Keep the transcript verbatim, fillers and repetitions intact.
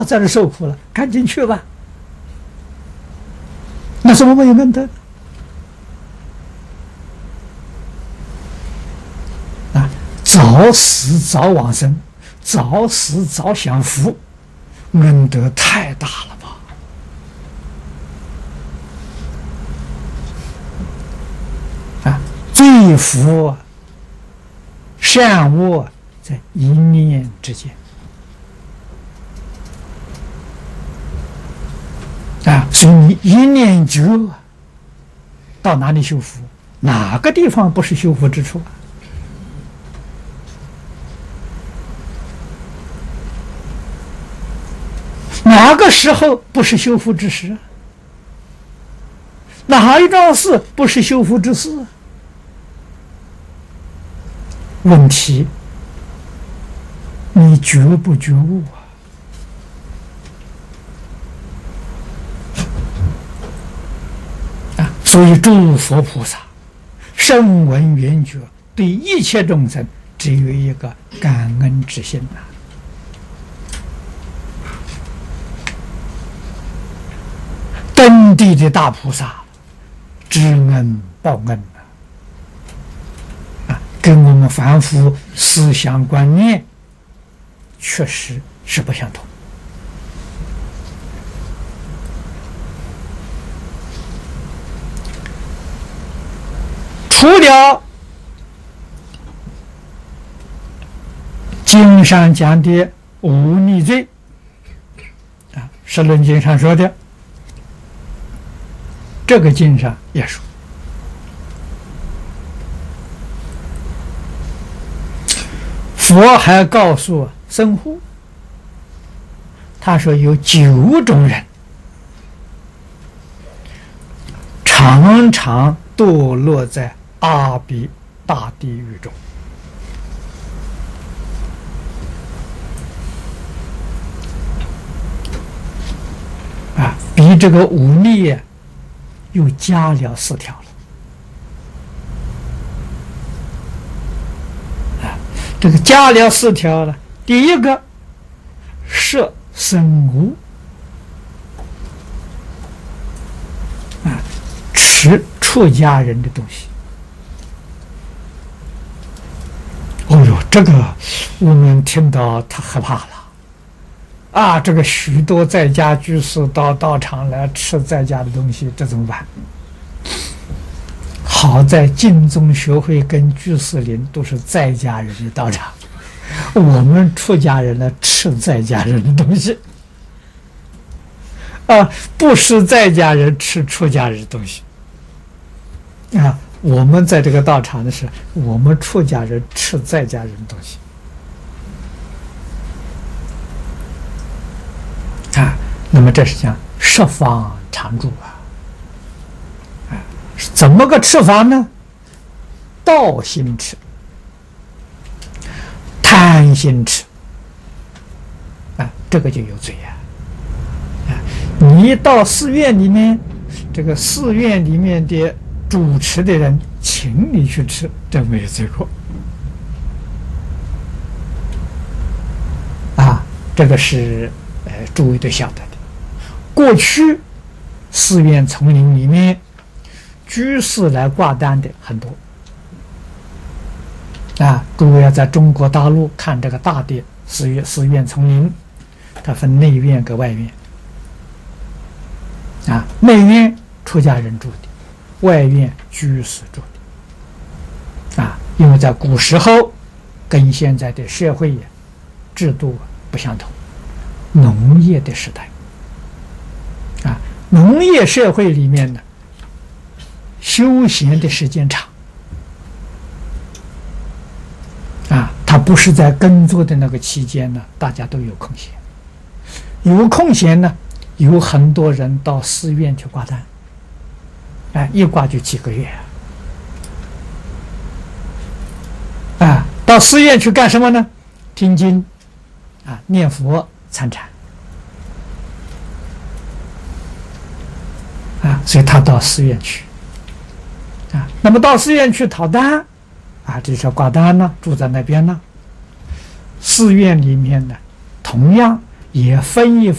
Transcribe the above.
在这受苦了，赶紧去吧。那怎么没有恩德？啊，早死早往生，早死早享福，恩德太大了吧？啊，罪福善恶在一念之间。啊，所以你一念觉，到哪里修福？哪个地方不是修福之处啊？哪个时候不是修福之时啊？哪一桩事不是修福之事啊？问题，你觉不觉悟啊？所以，诸佛菩萨声闻缘觉，对一切众生只有一个感恩之心呐、啊。登地的大菩萨知恩报恩呐、啊，啊，跟我们凡夫思想观念确实是不相同。除了经上讲的无逆罪啊，释论经上说的，这个经上也说，佛还告诉僧护，他说有九种人常常堕落在阿鼻大地狱中。啊，比这个忤逆又加了四条了。啊，这个加了四条了。第一个，摄生无，啊，吃出家人的东西。哦呦，这个我们听到太害怕了啊！这个许多在家居士到道场来吃在家的东西，这怎么办？好在净宗学会跟居士林都是在家人的道场，我们出家人呢吃在家人的东西啊，不是在家人吃出家人的东西啊。我们在这个道场的是，我们出家人吃在家人的东西啊。那么这是讲十方常住啊，啊，怎么个吃法呢？道心吃，贪心吃，啊，这个就有罪呀、啊！啊，你到寺院里面，这个寺院里面的主持的人请你去吃，这没有罪过啊！这个是呃，诸位都晓得的。过去寺院丛林里面，居士来挂单的很多啊。诸位要在中国大陆看这个大的寺院寺院丛林，它分内院跟外院啊。内院出家人住的，外院居士住的啊。因为在古时候跟现在的社会制度不相同，农业的时代啊，农业社会里面呢，休闲的时间长啊，它不是在耕作的那个期间呢，大家都有空闲，有空闲呢，有很多人到寺院去挂单，哎，一挂就几个月啊，到寺院去干什么呢？听经啊，念佛参禅啊，所以他到寺院去啊。那么到寺院去讨单啊，这是挂单呢，住在那边呢。寺院里面呢，同样也分一